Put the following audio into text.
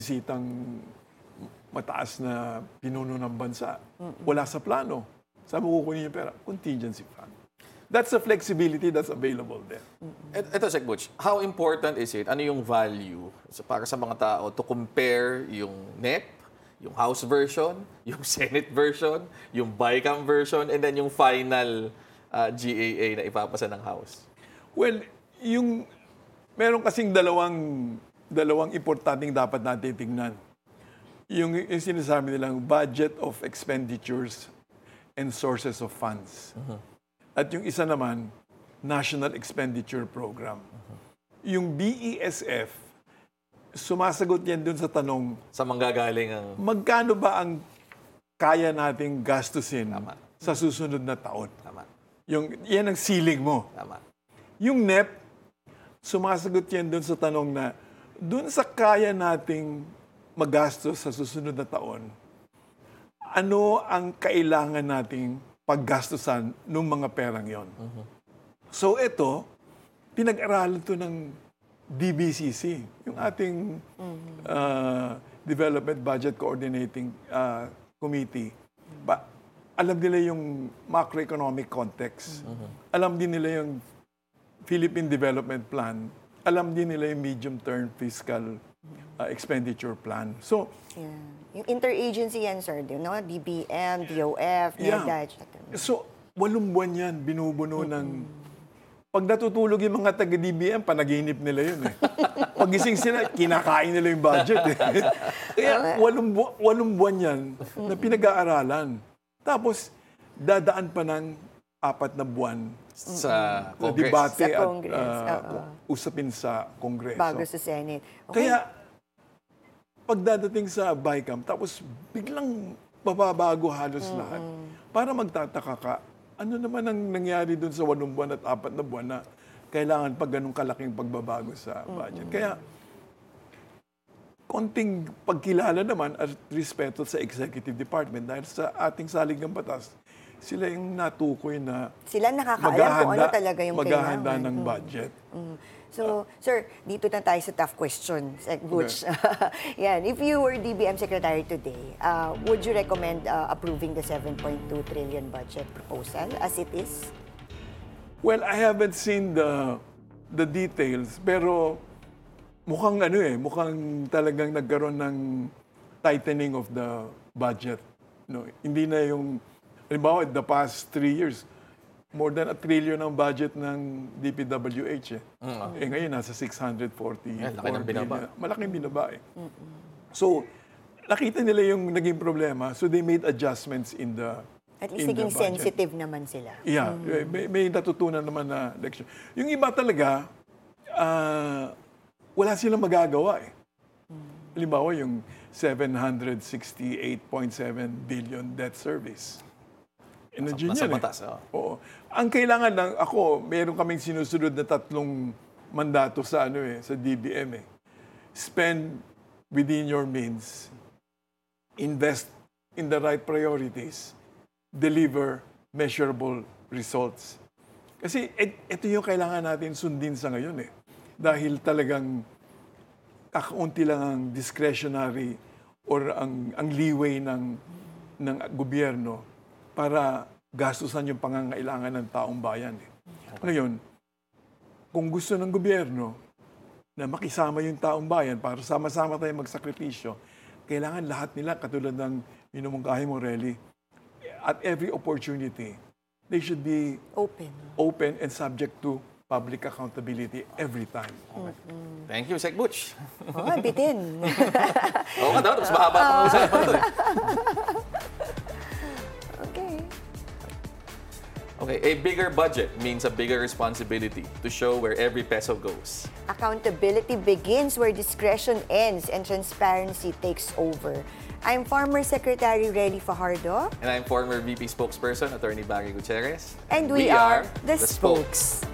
bisitang mataas na pinuno ng bansa. Wala sa plano. Saan mo kukunin yung pera? Contingency fund. That's the flexibility that's available there. Ito, Sec Butch, how important is it? Ano yung value para sa mga tao to compare yung NEP, yung House version, yung Senate version, yung BICAM version, and then yung final GAA na ipapasa ng House? Well, meron kasing dalawang importanteng dapat natin tingnan. Yung sinasabi nilang budget of expenditures and sources of funds. At yung isa naman, National Expenditure Program. Yung BESF, sumasagot yan dun sa tanong, Sa manggagaling ang... magkano ba ang kaya nating gastusin Tama. sa susunod na taon? Tama. Yan ang ceiling mo. Tama. Yung NEP, sumasagot yan dun sa tanong na, dun sa kaya nating magastos sa susunod na taon, ano ang kailangan nating paggastusan ng mga perang yon? So ito, pinag-aralan to ng DBCC, yung ating Development Budget Coordinating Committee. Alam nila yung macroeconomic context. Alam din nila yung Philippine Development Plan. Alam din nila yung medium-term fiscal expenditure plan. So, yung interagency yan, sir, no? DBM, DOF, NEDA, etc. So, 8 buwan yan, binubuno ng... Pag natutulog yung mga taga-DBM, panaginip nila yun eh. Pagising sila, kinakain nila yung budget eh. Kaya 8 buwan yan na pinag-aaralan. Tapos, dadaan pa ng 4 na buwan Sa na Congress. debate Sa Congress, at usapin sa Kongreso. Bago sa Senate. Okay. Kaya, pagdadating sa BICAM, tapos biglang bababago halos lahat. Para magtataka ka, ano naman ang nangyari dun sa 8 buwan at 4 na buwan na kailangan pa ganun kalaking pagbabago sa budget. Kaya, konting pagkilala naman at respeto sa Executive Department dahil sa ating saligang batas, sila yung natukoy na Sila nakakaalam kung ano talaga yung maghahanda kailangan. ng budget. So, sir, dito na tayo sa tough question, Sec Butch. Yan, if you were DBM Secretary today, would you recommend approving the 7.2 trillion budget proposal as it is? Well, I haven't seen the details, pero mukhang mukhang talagang nagkaroon ng tightening of the budget. No, hindi na yung, halimbawa, the past 3 years, more than 1 trillion ang budget ng DPWH eh. Ngayon, nasa 640 laki ng binaba. Malaking binaba eh. So, nakita nila yung naging problema, so they made adjustments in the At least in the naging budget. sensitive naman sila. Yeah, may natutunan naman na leksyon. Yung iba talaga, wala silang magagawa eh. Halimbawa, yung 768.7 billion debt service. Nasa batas, Oo. Ang kailangan lang, meron kaming sinusunod na 3 mandato sa sa DBM eh. Spend within your means, invest in the right priorities, deliver measurable results. Kasi ito yung kailangan natin sundin sa ngayon eh. Dahil talagang kakaunti lang ang discretionary or ang leeway ng gobyerno para gastusan yung pangangailangan ng taong bayan. Eh. Ngayon, kung gusto ng gobyerno na makisama yung taong bayan para sama-sama tayo magsakripisyo, kailangan lahat nila, katulad ng minumungkahi mo, Relly, at every opportunity, they should be open and subject to public accountability every time. Thank you, Sec Butch. Bitin. Oo nga daw, tapos mahaba pang usapan ito. Okay, a bigger budget means a bigger responsibility to show where every peso goes. Accountability begins where discretion ends and transparency takes over. I'm former Secretary Relly Fajardo. And I'm former VP spokesperson, Attorney Barry Gutierrez. And we are the Spokes.